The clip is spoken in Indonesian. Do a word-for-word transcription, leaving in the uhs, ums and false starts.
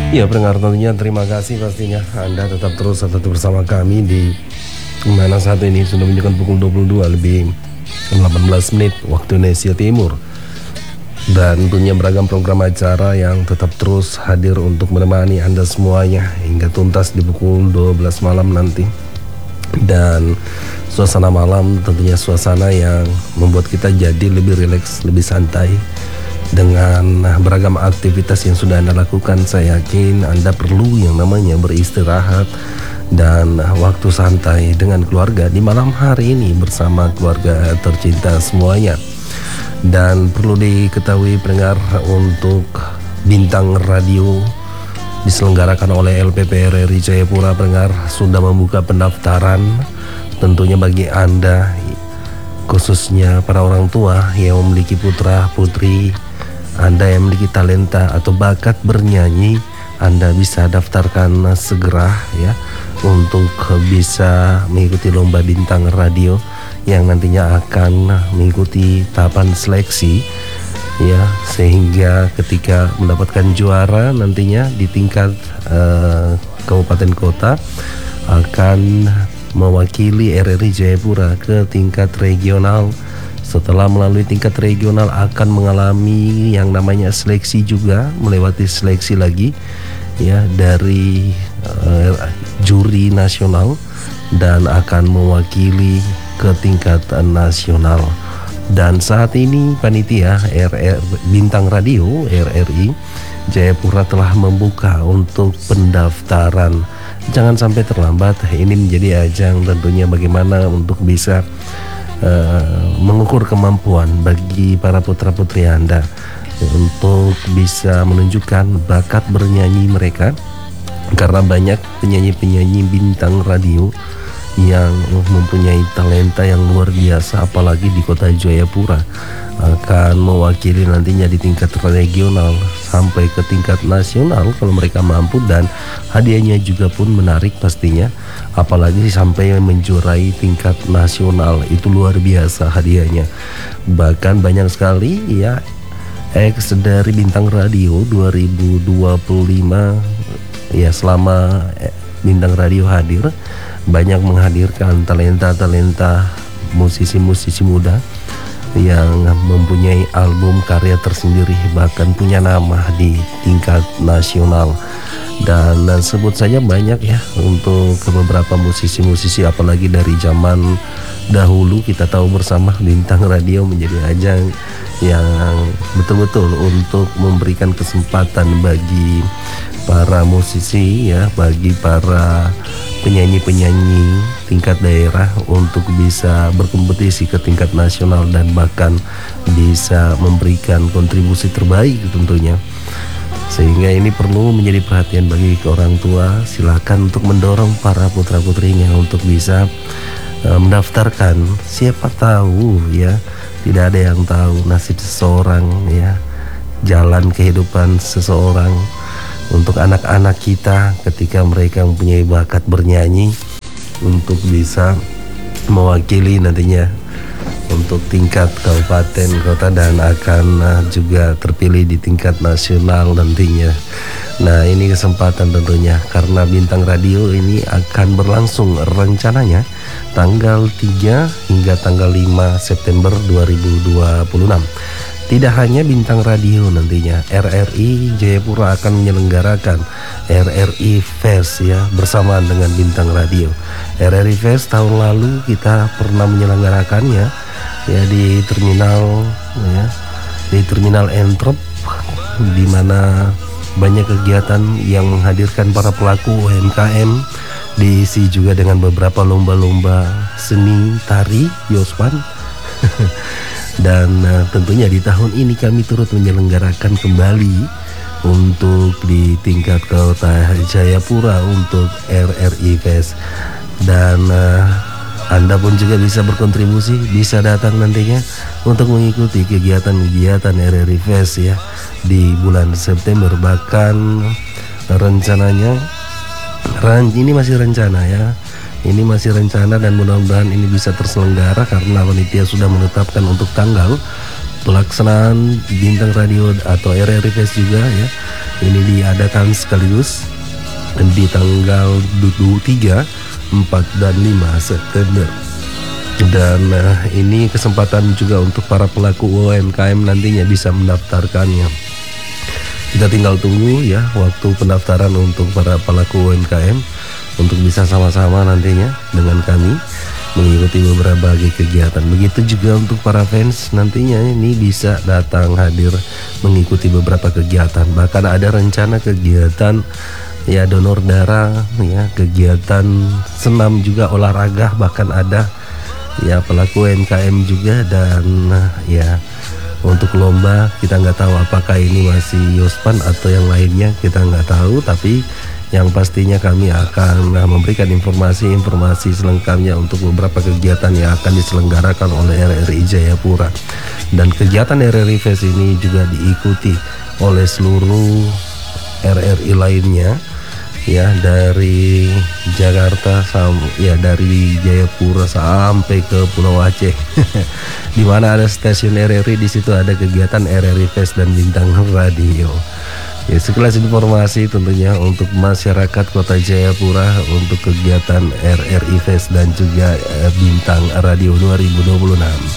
Ya, pendengar tentunya terima kasih pastinya Anda tetap terus tetap bersama kami di mana saat ini sudah menunjukkan pukul dua puluh dua lebih delapan belas menit waktu Indonesia Timur. Dan tentunya beragam program acara yang tetap terus hadir untuk menemani Anda semuanya hingga tuntas di pukul dua belas malam nanti. Dan suasana malam tentunya suasana yang membuat kita jadi lebih rileks, lebih santai. Dengan beragam aktivitas yang sudah Anda lakukan, saya yakin Anda perlu yang namanya beristirahat dan waktu santai dengan keluarga di malam hari ini bersama keluarga tercinta semuanya. Dan perlu diketahui pendengar, untuk Bintang Radio diselenggarakan oleh L P P R R I Jayapura, pendengar sudah membuka pendaftaran tentunya bagi Anda, khususnya para orang tua yang memiliki putra putri Anda yang memiliki talenta atau bakat bernyanyi. Anda bisa daftarkan segera ya untuk bisa mengikuti lomba Bintang Radio yang nantinya akan mengikuti tahapan seleksi ya, sehingga ketika mendapatkan juara nantinya di tingkat uh, kabupaten kota akan mewakili R R I Jayapura ke tingkat regional. Setelah melalui tingkat regional akan mengalami yang namanya seleksi juga, melewati seleksi lagi ya dari uh, juri nasional dan akan mewakili ke tingkat nasional. Dan saat ini panitia R R Bintang Radio R R I Jayapura telah membuka untuk pendaftaran. Jangan sampai terlambat, ini menjadi ajang tentunya bagaimana untuk bisa Uh, mengukur kemampuan bagi para putra-putri Anda untuk bisa menunjukkan bakat bernyanyi mereka, karena banyak penyanyi-penyanyi bintang radio yang mempunyai talenta yang luar biasa, apalagi di kota Jayapura akan mewakili nantinya di tingkat regional sampai ke tingkat nasional kalau mereka mampu, dan hadiahnya juga pun menarik pastinya, apalagi sampai menjuarai tingkat nasional, itu luar biasa hadiahnya. Bahkan banyak sekali ya ex dari Bintang Radio dua ribu dua puluh lima ya, selama Bintang Radio hadir banyak menghadirkan talenta-talenta musisi-musisi muda yang mempunyai album karya tersendiri, bahkan punya nama di tingkat nasional. Dan, dan sebut saja banyak ya untuk beberapa musisi-musisi, apalagi dari zaman dahulu kita tahu bersama Bintang Radio menjadi ajang yang betul-betul untuk memberikan kesempatan bagi para musisi ya, bagi para penyanyi-penyanyi tingkat daerah untuk bisa berkompetisi ke tingkat nasional dan bahkan bisa memberikan kontribusi terbaik tentunya. Sehingga ini perlu menjadi perhatian bagi orang tua. Silakan untuk mendorong para putra-putrinya untuk bisa uh, mendaftarkan. Siapa tahu ya, tidak ada yang tahu nasib seseorang ya, jalan kehidupan seseorang. Untuk anak-anak kita ketika mereka mempunyai bakat bernyanyi untuk bisa mewakili nantinya untuk tingkat kabupaten kota dan akan uh, juga terpilih di tingkat nasional nantinya. Nah, ini kesempatan tentunya karena Bintang Radio ini akan berlangsung rencananya tanggal tiga hingga tanggal lima September dua ribu dua puluh enam. Tidak hanya Bintang Radio, nantinya R R I Jayapura akan menyelenggarakan R R I Fest ya bersamaan dengan Bintang Radio. R R I Fest tahun lalu kita pernah menyelenggarakannya ya di terminal ya, di terminal Entrep, di mana banyak kegiatan yang menghadirkan para pelaku U M K M, diisi juga dengan beberapa lomba-lomba seni tari Yospan. Dan uh, tentunya di tahun ini kami turut menyelenggarakan kembali untuk di tingkat kota Jayapura untuk R R I Fest. Dan uh, Anda pun juga bisa berkontribusi, bisa datang nantinya untuk mengikuti kegiatan-kegiatan R R I Fest ya di bulan September. Bahkan rencananya ran ini masih rencana ya. Ini masih rencana dan mudah-mudahan ini bisa terselenggara karena panitia sudah menetapkan untuk tanggal pelaksanaan Bintang Radio atau R R I Fest juga ya. Ini diadakan sekaligus di tanggal dua puluh tiga, empat dan lima September. Dan uh, ini kesempatan juga untuk para pelaku U M K M nantinya bisa mendaftarkannya. Kita tinggal tunggu ya waktu pendaftaran untuk para pelaku U M K M untuk bisa sama-sama nantinya dengan kami mengikuti beberapa kegiatan. Begitu juga untuk para fans nantinya ini bisa datang hadir mengikuti beberapa kegiatan. Bahkan ada rencana kegiatan ya donor darah, ya kegiatan senam juga, olahraga, bahkan ada ya pelaku U M K M juga. Dan ya untuk lomba kita nggak tahu apakah ini masih Yospan atau yang lainnya, kita nggak tahu. Tapi yang pastinya kami akan memberikan informasi-informasi selengkapnya untuk beberapa kegiatan yang akan diselenggarakan oleh R R I Jayapura. Dan kegiatan R R I Fest ini juga diikuti oleh seluruh R R I lainnya ya, dari Jakarta sam- ya dari Jayapura sampai ke Pulau Aceh. Di mana ada stasiun R R I, di situ ada kegiatan R R I Fest dan Bintang Radio. Ya, sekilas informasi tentunya untuk masyarakat Kota Jayapura untuk kegiatan R R I Fest dan juga eh, Bintang Radio dua ribu dua puluh enam.